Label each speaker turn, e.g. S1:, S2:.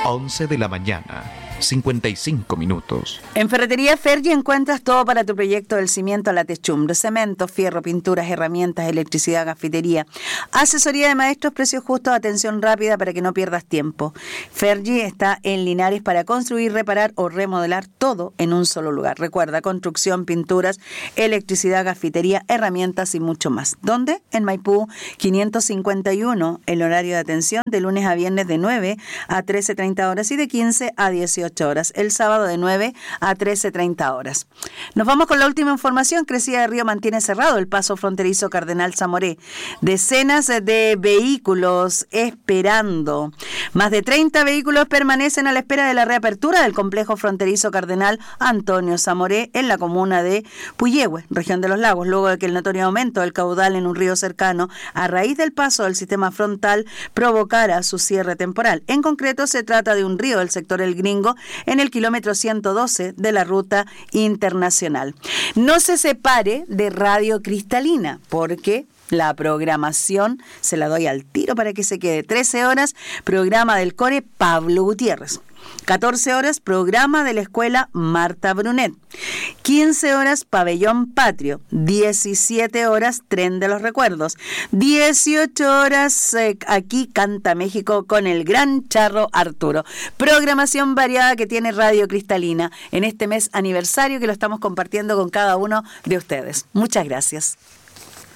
S1: 11 de la mañana, 55 minutos.
S2: En Ferretería Fergie encuentras todo para tu proyecto del cimiento a la techumbre: cemento, fierro, pinturas, herramientas, electricidad, cafetería, asesoría de maestros, precios justos, atención rápida para que no pierdas tiempo. Fergie está en Linares para construir, reparar o remodelar todo en un solo lugar. Recuerda, construcción, pinturas, electricidad, cafetería, herramientas y mucho más. ¿Dónde? En Maipú 551. El horario de atención de lunes a viernes de 9 a 13:30 horas y de 15 a 18 horas. El sábado de 9 a 13:30 horas. Nos vamos con la última información. Crecida de Río mantiene cerrado el paso fronterizo Cardenal Zamoré. Decenas de vehículos esperando. Más de 30 vehículos permanecen a la espera de la reapertura del complejo fronterizo Cardenal Antonio Zamoré en la comuna de Puyehue, región de los Lagos, luego de que el notorio aumento del caudal en un río cercano a raíz del paso del sistema frontal provocara su cierre temporal. En concreto, se trata de un río del sector El Gringo en el kilómetro 112 de la ruta internacional. No se separe de Radio Cristalina, porque la programación se la doy al tiro para que se quede. 13 horas, programa del Core Pablo Gutiérrez. 14 horas, programa de la escuela Marta Brunet. 15 horas, Pabellón Patrio. 17 horas, Tren de los Recuerdos. 18 horas, aquí Canta México con el gran Charro Arturo. Programación variada que tiene Radio Cristalina en este mes aniversario que lo estamos compartiendo con cada uno de ustedes. Muchas gracias.